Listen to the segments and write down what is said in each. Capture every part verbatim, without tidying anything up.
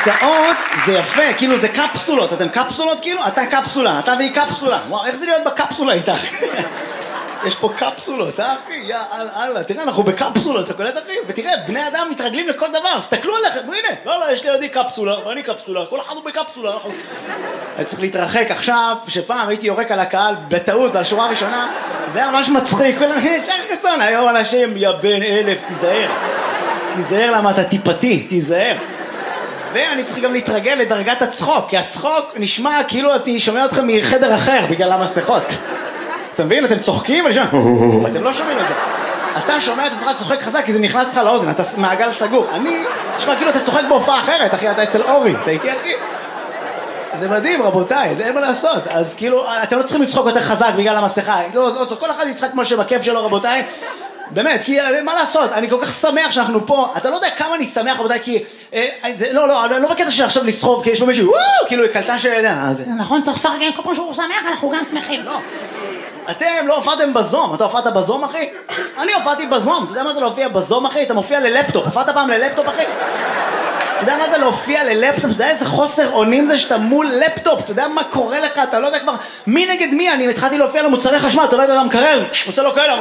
בכיסאות זה יפה, כאילו זה קפסולות, אתם קפסולות כאילו? אתה קפסולה, אתה והיא קפסולה. וואו, איך זה להיות בקפסולה איתך? יש פה קפסולות, אה אחי? יא אללה, תראה, אנחנו בקפסולות, אתה קולט אחי? ותראה, בני אדם מתרגלים לכל דבר, סתכלו עליכם, הנה, לא, לא, יש לי ידי קפסולה, ואני קפסולה, כל אחד הוא בקפסולה, אנחנו... אני צריך להתרחק עכשיו, שפעם הייתי יורק על הקהל בטעות, על שורה ראשונה, זה היה ממש מצחיק, כולם, שחר חסון, היום אנשים, יא בן אלף, תיזהר, תיזהר למה אתה טיפתי, תיזהר. ואני צריך גם להתרגל לדרגת הצחוק, כי הצחוק נשמע כאילו אני שומע אתכם מחדר אחר, בגלל המסכות. אתה מבין? אתם צוחקים ואני שומע, אתם לא שומעים את זה. אתה שומע את עצמך צוחק חזק כי זה נכנס לך לאוזן, אתה מעגל סגור. אני, תשמע, כאילו אתה צוחק בהופעה אחרת, אחי, אתה אצל אורי, אתה איתי אחי? זה מדהים, רבותיי, אין מה לעשות. אז כאילו, אתם לא צריכים לצחוק יותר חזק בגלל המסכה. לא, לא, כל אחד יצחק כמו שבכיף שלו, רבותיי. באמת, כי מה לעשות, אני כל כך שמח שאנחנו פה, אתה לא יודע כמה אני שמח, רבותיי, כי, אה, זה, לא, לא, לא בקטע שעכשיו לסחוב, כי יש פה מישהו, וואו, כאילו, היא קלטה ש... נכון, צריך לפרגן, כל פעם שהוא שמח, אנחנו גם שמחים. לא. אתם לא הופעתם בזום, אתה הופעת בזום אחי? אני הופעתי בזום, אתה יודע מה זה להופיע בזום אחי? אתה מופיע ללפטופ, הופעת פעם ללפטופ אחי? אתה יודע מה זה להופיע ללפטופ? אתה יודע איזה חוסר אונים זה שאתה מול לפטופ? אתה יודע מה קורה לך? אתה לא יודע כבר מי נגד מי? אני התחלתי להופיע למוצרי חשמל, אתה לא יודע, אתה מקרר, עושה לו כאלה.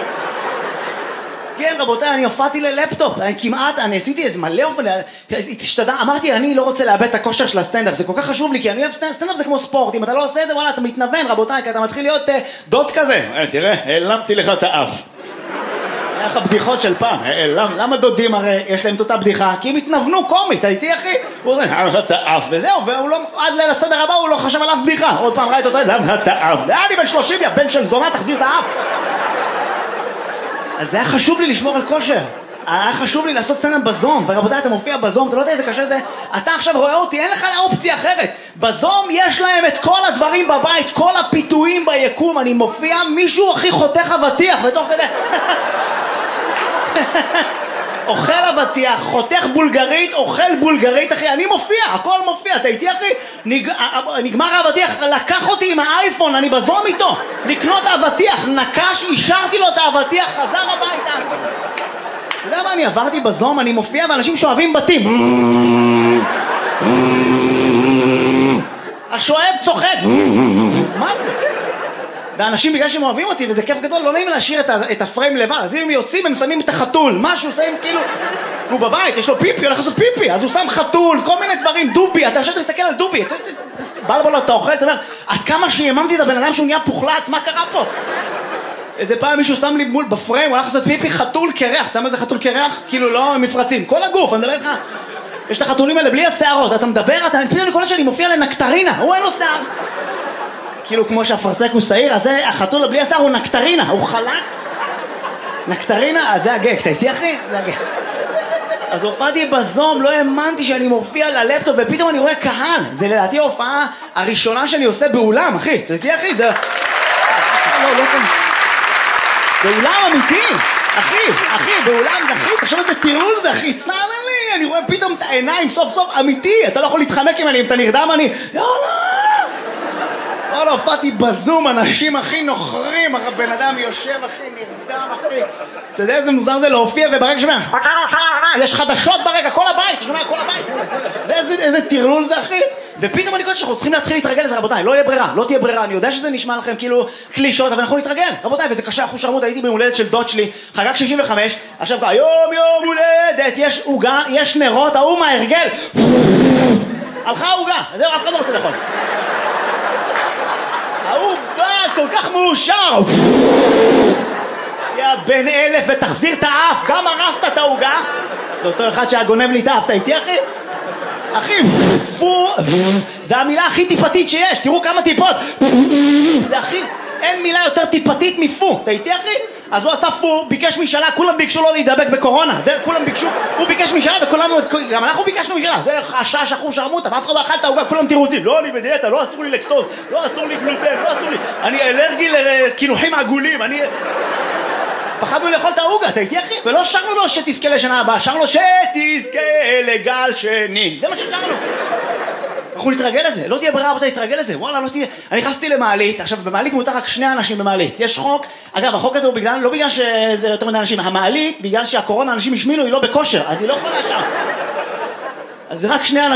כן רבותיי, אני הופעתי ללפטופ, אני כמעט, אני עשיתי איזה מלא אופן, תשתדע, אמרתי אני לא רוצה לאבד את הכושר של הסטנדאפ, זה כל כך חשוב לי, כי אני אוהב סטנדאפ, זה כמו ספורט, אם אתה לא עושה את זה, וואלה, אתה מתנוון רבותיי, כי אתה מתחיל להיות דוד כזה, תראה, העלמתי לך את האף. היה לך בדיחות של פעם, למה דודים הרי יש להם את אותה בדיחה? כי הם התנוונו קומית, הייתי אחי, הוא עושה, העלם לך את האף, וזהו, עד ליל הסדר הבא הוא לא חשב על אף בדיחה, עוד פעם ראית אותו, העלם לך את האף, אני בן שלושים, יא בן של זונה, תחזיר את האף. אז זה היה חשוב לי לשמור על כושר, היה חשוב לי לעשות סטנדאפ בזום, ורבותיי אתה מופיע בזום, אתה לא יודע איזה קשה זה, אתה עכשיו רואה אותי, אין לך אופציה אחרת, בזום יש להם את כל הדברים בבית, כל הפיתויים ביקום, אני מופיע, מישהו הכי חותך אבטיח, ותוך כדי אוכל אבטיח, חותך בולגרית, אוכל בולגרית אחי, אני מופיע, הכל מופיע, אתה איתי אחי? נג... נגמר האבטיח, לקח אותי עם האייפון, אני בזום איתו, לקנות האבטיח, נקש, אישרתי לו את האבטיח, חזר הביתה. אתה יודע מה, אני עברתי בזום, אני מופיע ואנשים שואבים בתים. השואב צוחק. מה זה? ואנשים בגלל שהם אוהבים אותי, וזה כיף גדול, לא נעים להשאיר את, ה- את הפריים לבד, אז אם הם יוצאים, הם שמים את החתול, משהו, שמים כאילו, הוא בבית, יש לו פיפי, הולך לעשות פיפי, אז הוא שם חתול, כל מיני דברים, דובי, אתה עכשיו תסתכל על דובי, אתה יודע, בא לבוא לו, אתה אוכל, אתה אומר, עד כמה שיממתי את הבן אדם שהוא נהיה פוחלץ, מה קרה פה? איזה פעם מישהו שם לי מול בפריים, הוא הולך לעשות פיפי, חתול קרח, אתה יודע מה זה חתול קרח? כאילו לא מפרצים, כל הגוף, אני מדבר איתך, יש את החתולים האלה בלי השערות, אתה מדבר, אתה, פתאום אני קולט שאני מופיע לנקטרינה, הוא אין לו שיער. כאילו כמו שהפרסק הוא שעיר, אז החתול בלי השיער הוא נקטרינה, הוא חלק. נקטרינה, אז זה הגג, אתה איתי אחי? זה הגג. אז הופעתי בזום, לא האמנתי שאני מופיע ללפטופ, ופתאום אני רואה קהל. זה לדעתי ההופעה הראשונה שאני עושה באולם, אחי. אתה איתי אחי? זה... לא, לא כאן. באולם אמיתי, אחי, אחי, באולם זה אחי, תחשוב איזה טירול זה אחי, סנן לי, אני רואה פתאום את העיניים סוף סוף אמיתי, אתה לא יכול להתחמק עם אני, אם אתה נרדם אני, יאללה! לא, לא, הופעתי בזום, אנשים הכי נוחרים, הבן אדם יושב הכי נרדם, אחי. אתה יודע איזה מוזר זה להופיע וברגע שומע, יש חדשות ברקע, כל הבית, שומע, כל הבית. אתה יודע איזה, איזה תרלול זה, אחי? ופתאום אני חושב שאנחנו צריכים להתחיל להתרגל לזה, רבותיי, לא יהיה ברירה, לא תהיה ברירה, אני יודע שזה נשמע לכם כאילו קלישות, אבל אנחנו נתרגל, רבותיי, וזה קשה, אחוז שרמות, הייתי במולדת של דוד שלי, חגג שישים וחמש, עכשיו יום יום הולדת, יש עוגה, יש נרות, ההוא מההרגל, הלכה העוגה, זהו, אף אחד לא רוצה לאכול. הוא בא כל כך מאושר, יא בן אלף ותחזיר את האף, גם הרסת את ההוגה. זה אותו אחד שהגונב לי את האף, אתה איתי אחי? אחי, פו, זה המילה הכי טיפתית שיש, תראו כמה טיפות. זה הכי, אין מילה יותר טיפתית מפו, אתה איתי אחי? אז הוא עשה פו, ביקש משאלה, כולם ביקשו לו להידבק בקורונה, זה כולם ביקשו, הוא ביקש משאלה וכולנו, גם אנחנו ביקשנו משאלה, זה חשש אחוז שרמוטה, ואף אחד לא אכל את ההוגה, כולם תירוצים, לא אני בדיאטה, לא אסור לי לקטוז, לא אסור לי גלוטן, לא אסור לי, אני אלרגי לקינוחים עגולים, אני... פחדנו לאכול את ההוגה, אתה איתי אחי? ולא שרנו לו שתזכה לשנה הבאה, שרנו לו שתזכה לגל שני, זה מה ששרנו. אנחנו נתרגל לזה, לא תהיה ברירה רבותיי, נתרגל לזה, וואלה לא תהיה, אני נכנסתי למעלית, עכשיו במעלית מותר רק שני אנשים במעלית, יש חוק, אגב החוק הזה הוא בגלל, לא בגלל שזה יותר מדי אנשים, המעלית בגלל שהקורונה אנשים השמינו היא לא בכושר, אז היא לא יכולה שם, אז זה רק שני אנשים.